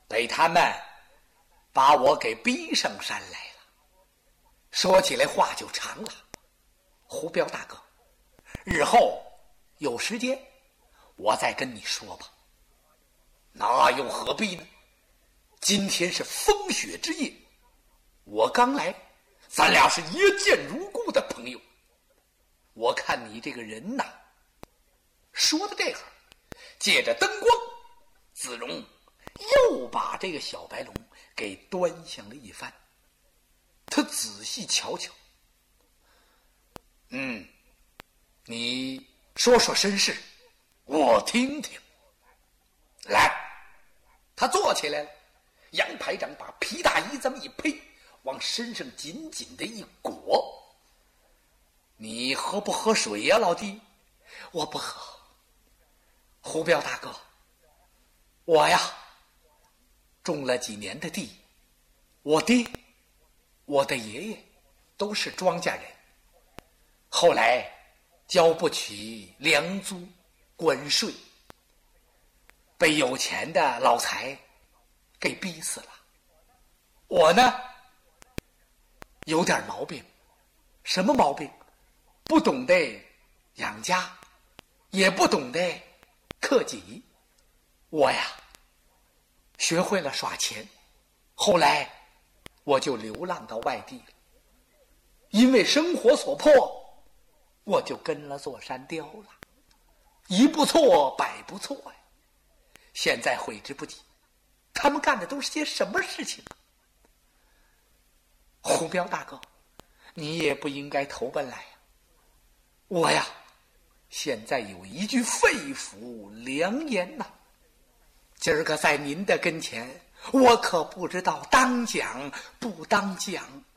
被他们把我给逼上山来了。说起来话就长了，胡彪大哥，日后有时间我再跟你说吧。那又何必呢？今天是风雪之夜，我刚来，咱俩是一见如故的朋友。我看你这个人呐，说到这会儿，借着灯光，子荣又把这个小白龙给端详了一番。他仔细瞧瞧，你说说身世，我听听。来，他坐起来了，杨排长把皮大衣这么一披，往身上紧紧的一裹。你喝不喝水呀，老弟？我不喝。胡彪大哥，我呀种了几年的地，我爹我的爷爷都是庄稼人，后来交不起粮租关税，被有钱的老财给逼死了。我呢有点毛病。什么毛病？不懂得养家，也不懂得克己。我呀学会了耍钱，后来我就流浪到外地了。因为生活所迫，我就跟了座山雕了。一不错百不错呀。现在悔之不及，他们干的都是些什么事情？胡彪大哥，你也不应该投奔来呀。我呀现在有一句肺腑良言呐，今儿个在您的跟前，我可不知道当讲不当讲。